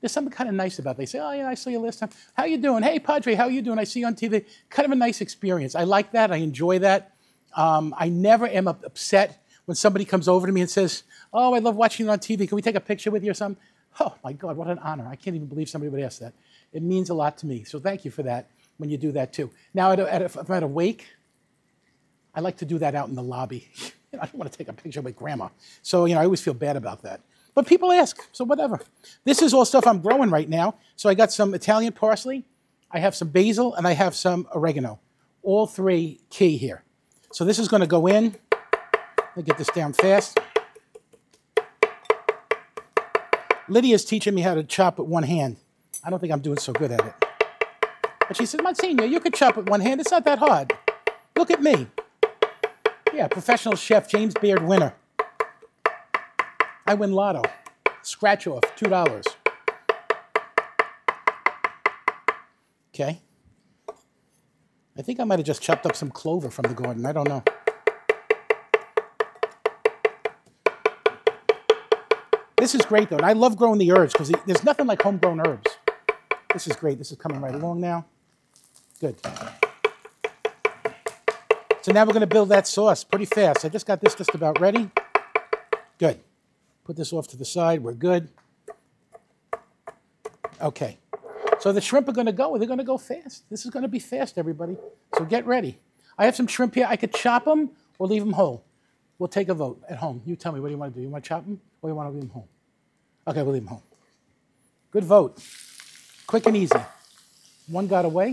There's something kind of nice about it. They say, oh, yeah, I saw you last time. How you doing? Hey, Padre, how you doing? I see you on TV. Kind of a nice experience. I like that. I enjoy that. I never am upset when somebody comes over to me and says, oh, I love watching you on TV. Can we take a picture with you or something? Oh, my God, what an honor. I can't even believe somebody would ask that. It means a lot to me. So thank you for that when you do that, too. Now, if I'm at a wake, I like to do that out in the lobby. I don't want to take a picture with Grandma. So, I always feel bad about that. But people ask, so whatever. This is all stuff I'm growing right now. So I got some Italian parsley, I have some basil, and I have some oregano. All three key here. So this is going to go in. Let me get this down fast. Lydia's teaching me how to chop with one hand. I don't think I'm doing so good at it. But she says, Monsignor, you could chop with one hand. It's not that hard. Look at me. Yeah, professional chef, James Beard winner. I win lotto. Scratch off, $2. Okay. I think I might have just chopped up some clover from the garden. I don't know. This is great, though, and I love growing the herbs because there's nothing like homegrown herbs. This is great. This is coming right along now. Good. So now we're going to build that sauce pretty fast. I just got this just about ready. Good. Put this off to the side. We're good. Okay. So the shrimp are going to go. They're going to go fast. This is going to be fast, everybody. So get ready. I have some shrimp here. I could chop them or leave them whole. We'll take a vote at home. You tell me, what do you want to do? You want to chop them or you want to leave them whole? Okay, we'll leave them whole. Good vote. Quick and easy. One got away.